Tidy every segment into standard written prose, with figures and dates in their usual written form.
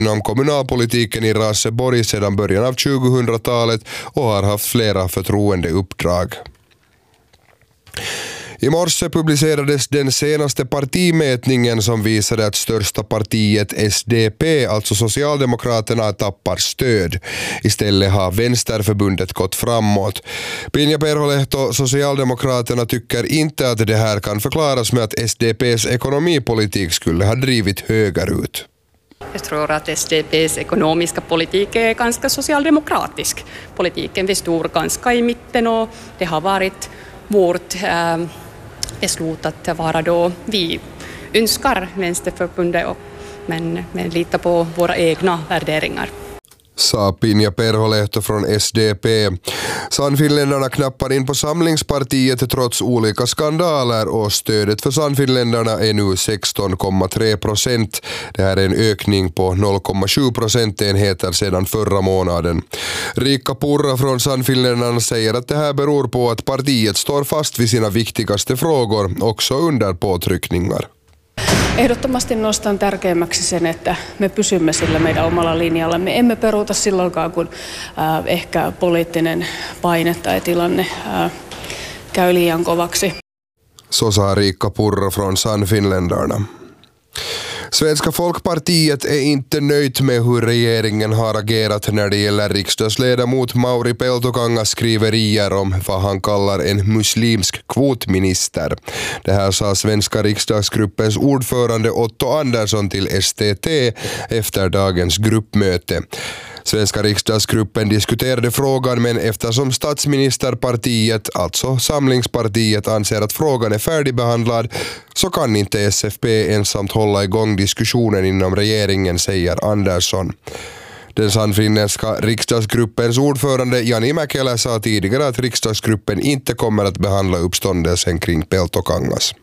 inom kommunalpolitiken i Raseborg sedan början av 2000-talet och har haft flera förtroendeuppdrag. I morse publicerades den senaste partimätningen som visade att största partiet SDP, alltså Socialdemokraterna, tappar stöd. Istället har Vänsterförbundet gått framåt. Pinja Perholehto, Socialdemokraterna, tycker inte att det här kan förklaras med att SDP:s ekonomipolitik skulle ha drivit högerut. Jag tror att SDP:s ekonomiska politik är ganska socialdemokratisk. Politiken vi står ganska i mitten och det har varit vårt beslut att vara då vi önskar Vänsterförbundet men litar på våra egna värderingar. Sa Pinja Perholehto från SDP. Sannfinländarna knappar in på Samlingspartiet trots olika skandaler och stödet för Sannfinländarna är nu 16,3%. Det här är en ökning på 0,7 procentenheter sedan förra månaden. Riikka Purra från Sannfinländarna säger att det här beror på att partiet står fast vid sina viktigaste frågor också under påtryckningar. Ehdottomasti nostan tärkeimmäksi sen, että me pysymme sillä meidän omalla linjalla. Me emme peruuta silloinkaan, kun ehkä poliittinen paine tai tilanne käy liian kovaksi. Så sa Riikka Purra från Sannfinländarna. Svenska Folkpartiet är inte nöjt med hur regeringen har agerat när det gäller riksdagsledamot Mauri Peltokangas skriverier om vad han kallar en muslimsk kvotminister. Det här sa svenska riksdagsgruppens ordförande Otto Andersson till STT efter dagens gruppmöte. Svenska riksdagsgruppen diskuterade frågan, men eftersom statsministerpartiet, alltså Samlingspartiet, anser att frågan är färdigbehandlad så kan inte SFP ensamt hålla igång diskussionen inom regeringen, säger Andersson. Den sannfinländska riksdagsgruppens ordförande Jani Mäkelä sa tidigare att riksdagsgruppen inte kommer att behandla uppståndelsen kring Peltokangas.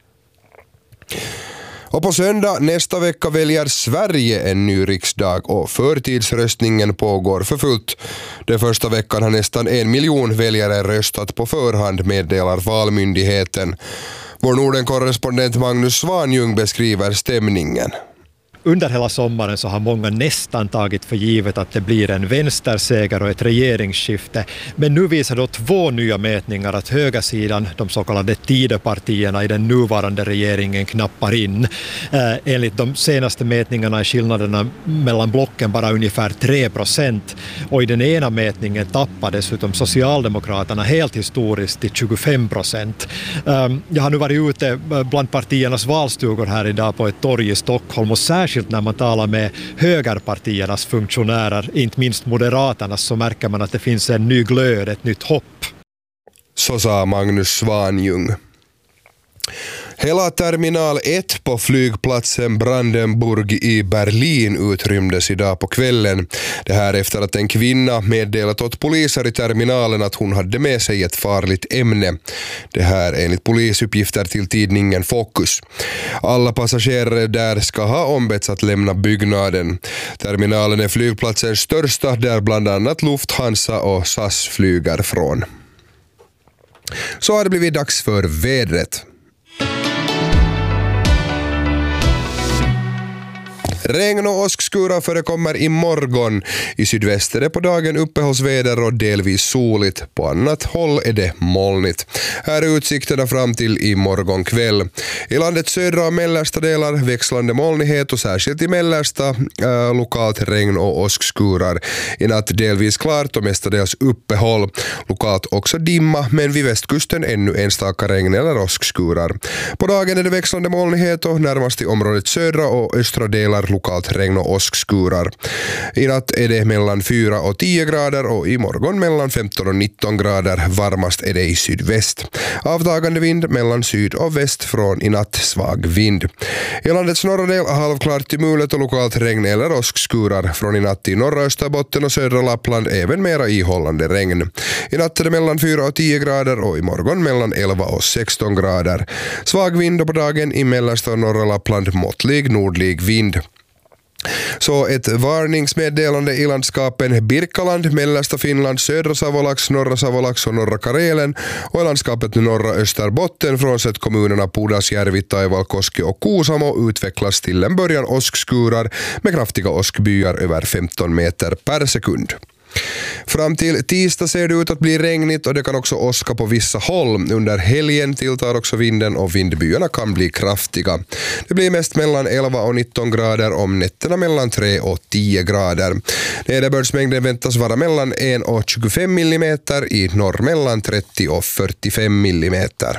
Och på söndag nästa vecka väljer Sverige en ny riksdag och förtidsröstningen pågår för fullt. Den första veckan har nästan 1 miljon väljare röstat på förhand, meddelar Valmyndigheten. Vår Norden-korrespondent Magnus Svanjung beskriver stämningen. Under hela sommaren så har många nästan tagit för givet att det blir en vänsterseger och ett regeringsskifte. Men nu visar då 2 nya mätningar att högersidan, de så kallade Tidöpartierna i den nuvarande regeringen, knappar in. Enligt de senaste mätningarna är skillnaderna mellan blocken bara ungefär 3%. Och i den ena mätningen tappar dessutom Socialdemokraterna helt historiskt till 25%. Jag har nu varit ute bland partiernas valstugor här idag på ett torg i Stockholm, och särskilt när man talar med högerpartiernas funktionärer, inte minst Moderaternas, så märker man att det finns en ny glöd, ett nytt hopp. Så sa Magnus Svanjung. Hela terminal 1 på flygplatsen Brandenburg i Berlin utrymdes idag på kvällen. Det här efter att en kvinna meddelat åt poliser i terminalen att hon hade med sig ett farligt ämne. Det här enligt polisuppgifter till tidningen Fokus. Alla passagerare där ska ha ombetts att lämna byggnaden. Terminalen är flygplatsens största, där bland annat Lufthansa och SAS flyger från. Så har det blivit dags för vädret. Regn och åskskurar förekommer imorgon. I sydväst är det på dagen uppehållsväder och delvis soligt. På annat håll är det molnigt. Här är utsikterna fram till imorgon kväll. I landets södra och mellersta delar växlande molnighet och särskilt i mellersta lokalt regn och åskskurar. I natt delvis klart och mestadels uppehåll. Lokalt också dimma, men vid västkusten ännu enstaka regn eller åskskurar. På dagen är det växlande molnighet och närmast i området södra och östra delar lokalt regn och åskskurar. I natt är det mellan 4 och 10 grader och imorgon mellan 15 och 19 grader. Varmast är det i sydväst. Avtagande vind mellan syd och väst, från i natt svag vind. I landets norra del halvklart till mulet och lokalt regn eller åskskurar. Från i natt i norra Österbotten och södra Lappland även mera ihållande regn. I natt är det mellan 4 och 10 grader och imorgon mellan 11 och 16 grader. Svag vind och på dagen i mellersta och norra Lappland måttlig nordlig vind. Så ett varningsmeddelande i landskapen Birkaland, mellersta Finland, södra Savolax, norra Savolax och norra Karelen och i landskapet norra Österbotten frånsett kommunerna Pudasjärvi, Taivalkoski och Kuusamo utvecklas till en början åskskurar med kraftiga åskbyar över 15 meter per sekund. Fram till tisdag ser det ut att bli regnigt och det kan också åska på vissa håll. Under helgen tilltar också vinden och vindbyarna kan bli kraftiga. Det blir mest mellan 11 och 19 grader, om nätterna mellan 3 och 10 grader. Nederbördsmängden väntas vara mellan 1 och 25 millimeter, i norr mellan 30 och 45 millimeter.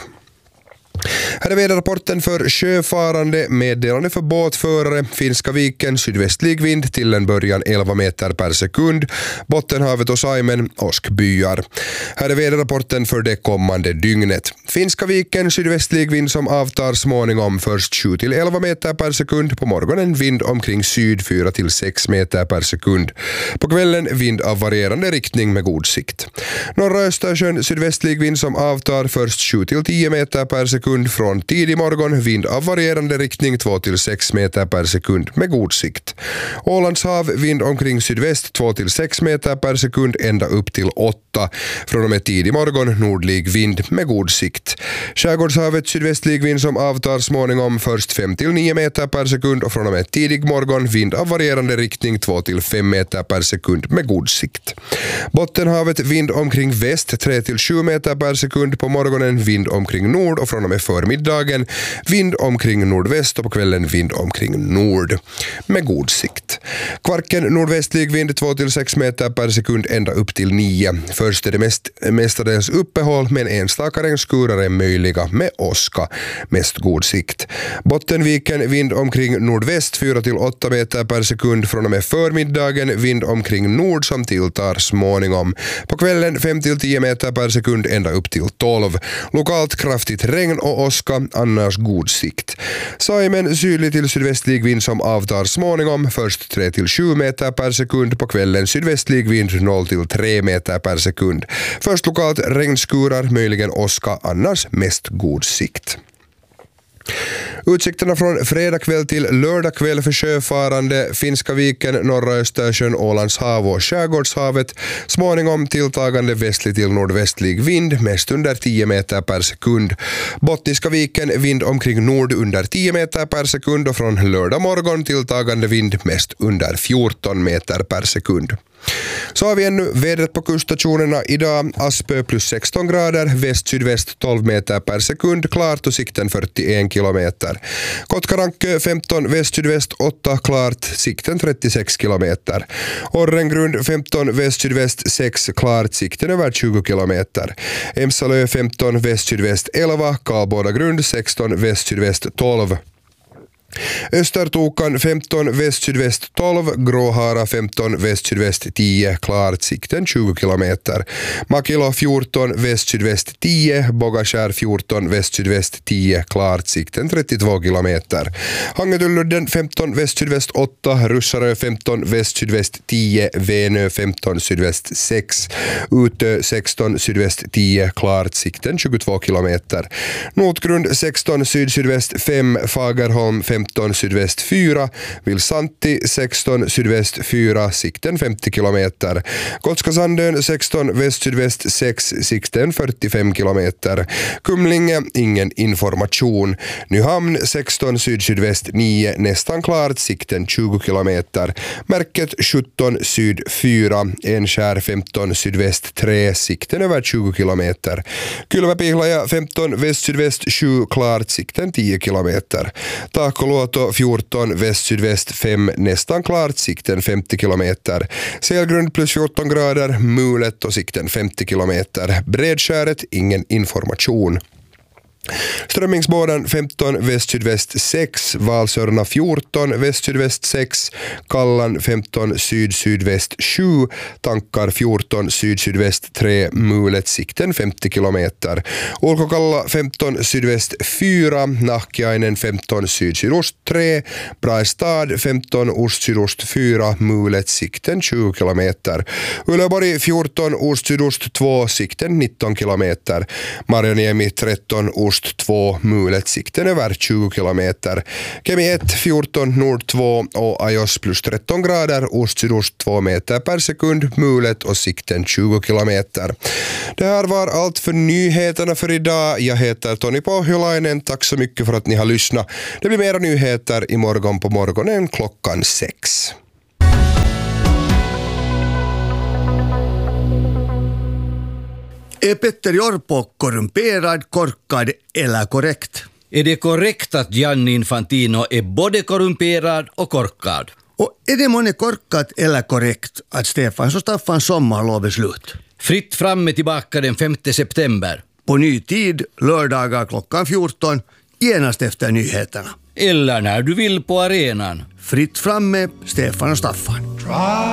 Här är väderrapporten för sjöfarande. Meddelande för båtförare. Finska viken, sydvästlig vind till en början 11 meter per sekund. Bottenhavet och Saimen, åskbyar. Här är väderrapporten för det kommande dygnet. Finska viken, sydvästlig vind som avtar småningom, först 7 till 11 meter per sekund. På morgonen vind omkring syd 4 till 6 meter per sekund. På kvällen vind av varierande riktning med god sikt. Norra Östersjön, sydvästlig vind som avtar, först 7 till 10 meter per sekund. Från tidig morgon vind av varierande riktning 2 till 6 meter per sekund med god sikt. Ålandshav vind omkring sydväst 2 till 6 meter per sekund ända upp till 8. Från och med tidig morgon nordlig vind med god sikt. Skärgårdshavet sydvästlig vind som avtar småningom, först 5 till 9 meter per sekund och från och med tidig morgon vind av varierande riktning 2 till 5 meter per sekund med god sikt. Bottenhavet vind omkring väst 3 till 7 meter per sekund, på morgonen vind omkring nord och från och med förmiddagen vind omkring nordväst och på kvällen vind omkring nord med god sikt. Kvarken nordvästlig vind 2 till 6 meter per sekund ända upp till 9. Först är det mestadels uppehåll, men enstaka regnskurar är möjliga med åska. Mest god sikt. Bottenviken vind omkring nordväst 4 till 8 meter per sekund, från och med förmiddagen vind omkring nord som tilltar småningom. På kvällen 5 till 10 meter per sekund ända upp till 12. Lokalt kraftigt regn och åska, annars god sikt. Saimen sydlig till sydvästlig vind som avtar småningom, först 3 till 7 meter per sekund, på kvällen sydvästlig vind 0 till 3 meter per sekund. Först lokalt regnskurar, möjligen åska, annars mest god sikt. Utsikterna från fredag kväll till lördag kväll för sjöfarande: Finska viken, norra Östersjön, Ålands hav och Skärgårdshavet. Småningom tilltagande västlig till nordvästlig vind, mest under 10 meter per sekund. Bottniska viken vind omkring nord under 10 meter per sekund och från lördag morgon tilltagande vind, mest under 14 meter per sekund. Så har vi ännu vädret på kuststationerna idag. Aspö plus 16 grader, väst-sydväst 12 meter per sekund, klart och sikten 41 kilometer. Kotkarankö 15 väst-sydväst 8, klart, sikten 36 kilometer. Orrengrund 15 väst-sydväst 6, klart, sikten över 20 kilometer. Emsalö 15 väst-sydväst 11, Karlbodagrund 16 väst-sydväst 12. Östertokan 15 väst-sydväst 12, Gråhara 15 väst-sydväst 10, klart, sikten 20 kilometer. Makilo 14 väst-sydväst 10, Bogaskär 14 väst-sydväst 10, klart, sikten 32 kilometer. Hangetulludden 15 väst-sydväst 8, Russarö 15 väst-sydväst 10, Venö 15 sydväst 6, Utö 16 sydväst 10, klart, sikten 22 kilometer. Notgrund 16 syd-sydväst 5, Fagerholm 15 sydväst 4, Vilsanti 16 sydväst 4, sikten 50 kilometer. Gotskasandön 16 väst-sydväst 6, sikten 45 kilometer. Kumlinge, ingen information. Nyhamn 16 syd-sydväst 9, nästan klart, sikten 20 kilometer. Märket 17 syd 4, Enskär 15 sydväst 3, sikten över 20 kilometer. Kylmäpihlaja 15 väst-sydväst 7, klart, sikten 10 kilometer. Takoluoto 14 väst-sydväst 5, nästan klart, sikten 50 kilometer. Selgrund plus 14 grader, mulet och sikten 50 kilometer. Bredskäret, ingen information. Strömmingsbåden 15 väst-sydväst 6, Valsörna 14 väst-sydväst 6, Kallan 15 syd-sydväst 7, Tankar 14 syd-sydväst 3, Mulet, sikten 50 kilometer. Ulkokalla 15 sydväst 4, Nahkiainen 15 syd-sydost 3, Brastad 15 ost-sydost 4, Mulet, sikten 20 kilometer. Uleåborg 14 ost-sydost 2, sikten 19 kilometer. Marjoniemi 13 ost ost 2, mulet sikten över 20 kilometer. Kemi 1, 14, nord 2 och Ajos plus 13 grader, ost sydost 2 meter per sekund, mulet och sikten 20 kilometer. Det här var allt för nyheterna för idag. Jag heter Toni Pohjolainen. Tack så mycket för att ni har lyssnat. Det blir mera nyheter imorgon på morgonen klockan 6. Är Petter Jorpo korrumperad, korkad eller korrekt? Är det korrekt att Gianni Infantino är både korrumperad och korkad? Och är det månne korkat eller korrekt att Stefans och Staffans sommarlov är slut? Fritt fram är tillbaka den 5 september. På ny tid, lördagar klockan 14, genast efter nyheterna. Eller när du vill på arenan. Fritt fram med Stefan och Staffan.